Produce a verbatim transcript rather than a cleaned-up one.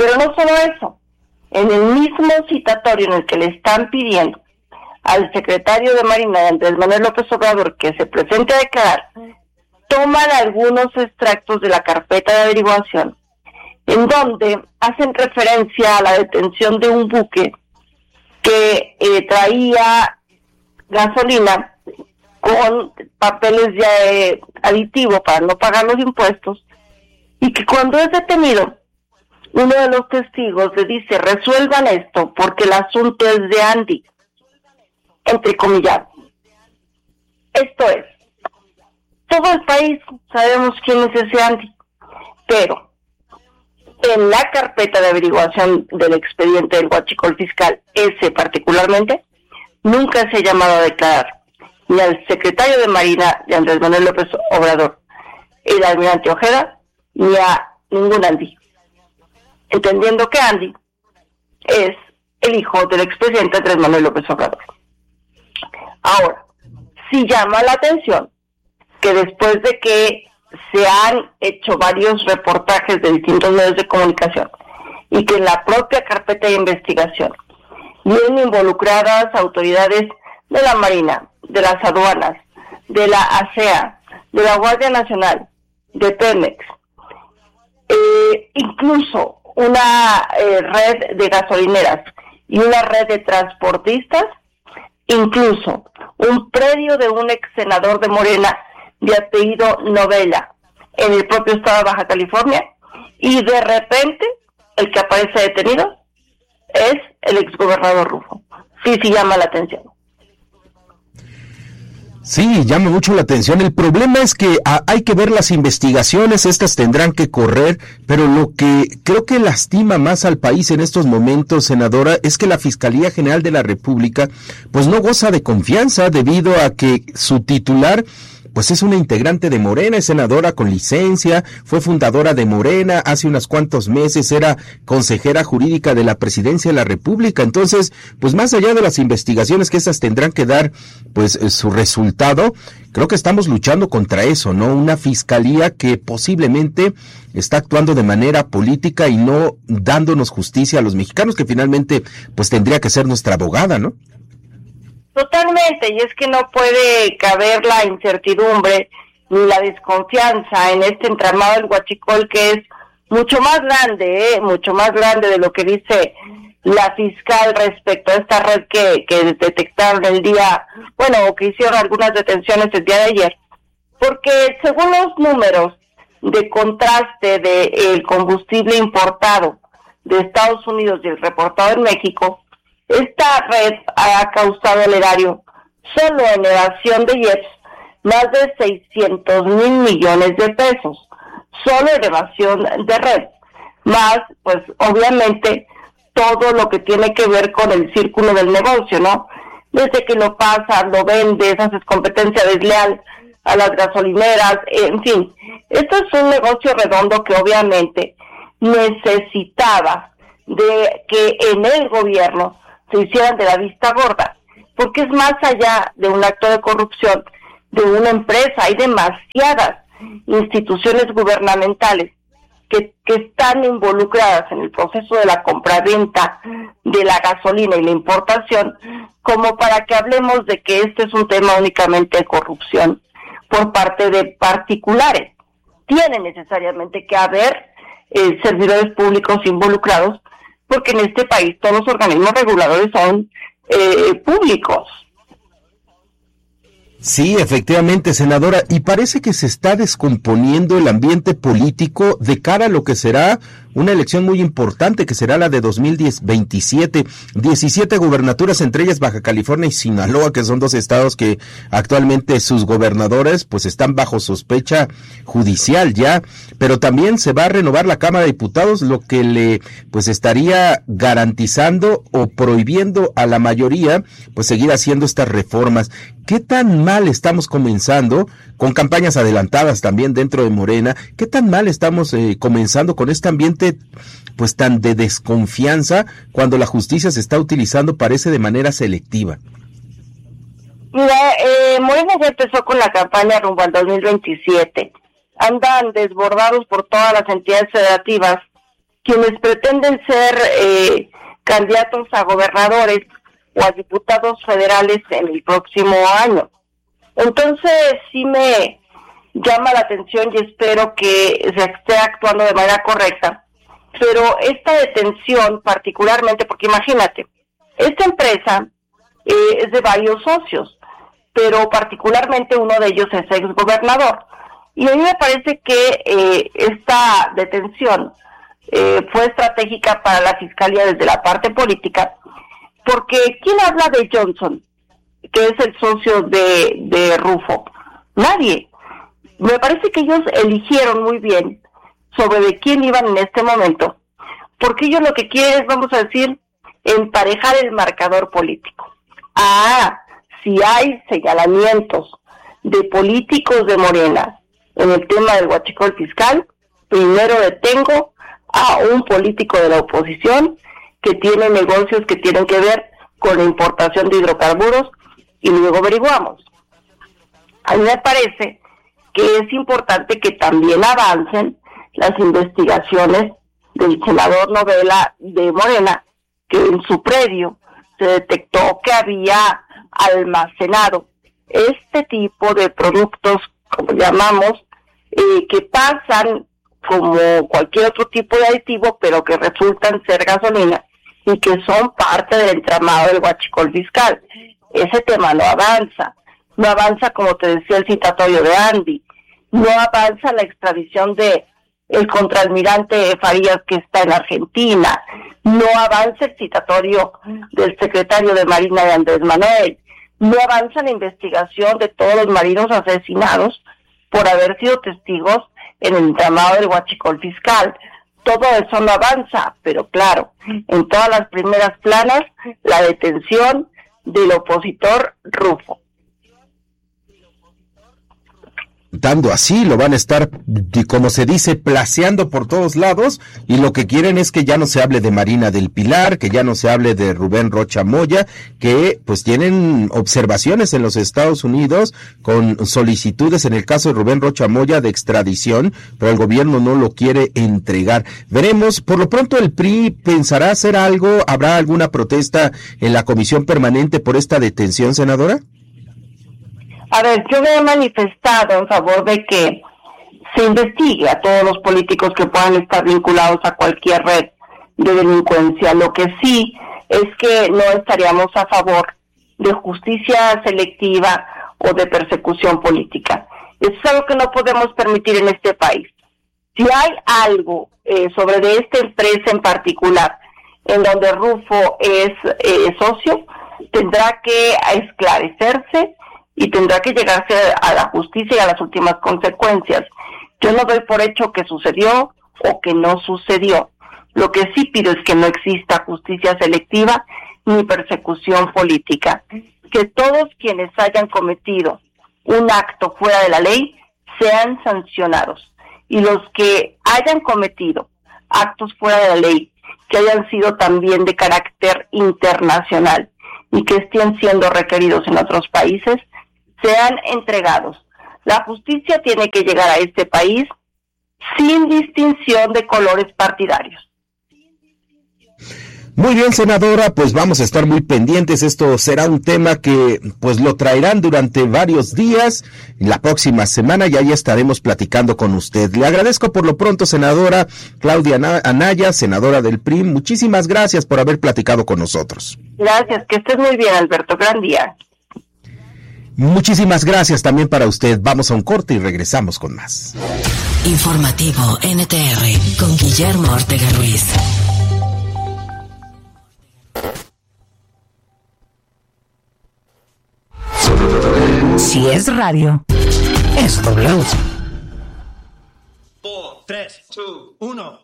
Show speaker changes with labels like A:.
A: Pero no solo eso, en el mismo citatorio en el que le están pidiendo al secretario de Marina, Andrés Manuel López Obrador, que se presente a declarar, toman algunos extractos de la carpeta de averiguación, en donde hacen referencia a la detención de un buque que eh, traía gasolina con papeles de eh, aditivo para no pagar los impuestos, y que cuando es detenido, uno de los testigos le dice, resuelvan esto porque el asunto es de Andy, entre comillas. Esto es, todo el país sabemos quién es ese Andy, pero en la carpeta de averiguación del expediente del huachicol fiscal, ese particularmente, nunca se ha llamado a declarar ni al secretario de Marina de Andrés Manuel López Obrador, el almirante Ojeda, ni a ningún Andy, entendiendo que Andy es el hijo del expresidente Andrés Manuel López Obrador. Ahora, sí llama la atención que después de que se han hecho varios reportajes de distintos medios de comunicación y que en la propia carpeta de investigación vienen involucradas autoridades de la Marina, de las aduanas, de la A S E A, de la Guardia Nacional, de Pemex, eh, incluso una eh, red de gasolineras y una red de transportistas, incluso un predio de un ex senador de Morena de apellido Novela en el propio estado de Baja California, y de repente el que aparece detenido es el exgobernador Rufo. Sí, sí llama la atención.
B: Sí, llama mucho la atención. El problema es que a, hay que ver las investigaciones, estas tendrán que correr, pero lo que creo que lastima más al país en estos momentos, senadora, es que la Fiscalía General de la República pues no goza de confianza debido a que su titular pues es una integrante de Morena, es senadora con licencia, fue fundadora de Morena, hace unos cuantos meses era consejera jurídica de la Presidencia de la República. Entonces, pues más allá de las investigaciones que esas tendrán que dar pues su resultado, creo que estamos luchando contra eso, ¿no? Una fiscalía que posiblemente está actuando de manera política y no dándonos justicia a los mexicanos, que finalmente pues tendría que ser nuestra abogada, ¿no?
A: Totalmente, y es que no puede caber la incertidumbre ni la desconfianza en este entramado del huachicol, que es mucho más grande, ¿eh? mucho más grande de lo que dice la fiscal respecto a esta red que, que detectaron el día, bueno, o que hicieron algunas detenciones el día de ayer, porque según los números de contraste del combustible importado de Estados Unidos y el reportado en México, esta red ha causado al erario, solo en evasión de I E P S, más de seiscientos mil millones de pesos, solo en evasión de red, más, pues, obviamente, todo lo que tiene que ver con el círculo del negocio, ¿no? Desde que lo pasas, lo vendes, haces competencia desleal a las gasolineras, en fin. Esto es un negocio redondo que obviamente necesitaba de que en el gobierno se hicieran de la vista gorda, porque es más allá de un acto de corrupción de una empresa. Hay demasiadas instituciones gubernamentales que, que están involucradas en el proceso de la compraventa de la gasolina y la importación, como para que hablemos de que este es un tema únicamente de corrupción por parte de particulares. Tiene necesariamente que haber eh, servidores públicos involucrados, porque en este país todos los organismos reguladores son eh, públicos.
B: Sí, efectivamente, senadora, y parece que se está descomponiendo el ambiente político de cara a lo que será una elección muy importante, que será la de dos mil veintisiete, diecisiete gubernaturas, entre ellas Baja California y Sinaloa, que son dos estados que actualmente sus gobernadores pues están bajo sospecha judicial ya, pero también se va a renovar la Cámara de Diputados, lo que le pues estaría garantizando o prohibiendo a la mayoría pues seguir haciendo estas reformas. ¿Qué tan mal estamos comenzando, con campañas adelantadas también dentro de Morena, qué tan mal estamos eh, comenzando con este ambiente pues tan de desconfianza cuando la justicia se está utilizando, parece, de manera selectiva?
A: Mira, eh, Morena ya empezó con la campaña rumbo al dos mil veintisiete. Andan desbordados por todas las entidades federativas quienes pretenden ser eh, candidatos a gobernadores o a diputados federales en el próximo año. Entonces sí me llama la atención y espero que se esté actuando de manera correcta, pero esta detención particularmente, porque imagínate, esta empresa eh, es de varios socios, pero particularmente uno de ellos es exgobernador, y a mí me parece que eh, esta detención eh, fue estratégica para la Fiscalía desde la parte política, porque ¿quién habla de Johnson, que es el socio de, de Rufo? Nadie. Me parece que ellos eligieron muy bien sobre de quién iban en este momento, porque ellos lo que quieren es, vamos a decir, emparejar el marcador político. Ah, si hay señalamientos de políticos de Morena en el tema del huachicol fiscal, primero detengo a un político de la oposición que tiene negocios que tienen que ver con la importación de hidrocarburos y luego averiguamos. A mí me parece que es importante que también avancen las investigaciones del senador Novela de Morena, que en su predio se detectó que había almacenado este tipo de productos, como llamamos, eh, que pasan como cualquier otro tipo de aditivo, pero que resultan ser gasolina y que son parte del entramado del huachicol fiscal. Ese tema no avanza, no avanza, como te decía, el citatorio de Andy, no avanza la extradición de el contraalmirante Farías, que está en Argentina, no avanza el citatorio del secretario de Marina de Andrés Manuel, no avanza la investigación de todos los marinos asesinados por haber sido testigos en el entramado del huachicol fiscal. Todo eso no avanza, pero claro, en todas las primeras planas, la detención del opositor Rufo.
B: Dando así, lo van a estar, como se dice, placeando por todos lados, y lo que quieren es que ya no se hable de Marina del Pilar, que ya no se hable de Rubén Rocha Moya, que pues tienen observaciones en los Estados Unidos con solicitudes, en el caso de Rubén Rocha Moya, de extradición, pero el gobierno no lo quiere entregar. Veremos. Por lo pronto el P R I pensará hacer algo. ¿Habrá alguna protesta en la comisión permanente por esta detención, senadora?
A: A ver, yo me he manifestado en favor de que se investigue a todos los políticos que puedan estar vinculados a cualquier red de delincuencia. Lo que sí es que no estaríamos a favor de justicia selectiva o de persecución política. Eso es algo que no podemos permitir en este país. Si hay algo eh, sobre de esta empresa en particular, en donde Rufo es eh, socio, tendrá que esclarecerse y tendrá que llegarse a la justicia y a las últimas consecuencias. Yo no doy por hecho que sucedió o que no sucedió. Lo que sí pido es que no exista justicia selectiva ni persecución política. Que todos quienes hayan cometido un acto fuera de la ley sean sancionados. Y los que hayan cometido actos fuera de la ley, que hayan sido también de carácter internacional y que estén siendo requeridos en otros países, sean entregados. La justicia tiene que llegar a este país sin distinción de colores partidarios.
B: Muy bien, senadora, pues vamos a estar muy pendientes. Esto será un tema que pues lo traerán durante varios días. La próxima semana ya ya estaremos platicando con usted. Le agradezco por lo pronto, senadora Claudia Anaya, senadora del P R I. Muchísimas gracias por haber platicado con nosotros.
A: Gracias, que estés muy bien, Alberto. Gran día.
B: Muchísimas gracias también para usted. Vamos a un corte y regresamos con más.
C: Informativo N T R con Guillermo Ortega Ruiz. Si es radio, es W.
D: cuatro, tres, dos, uno.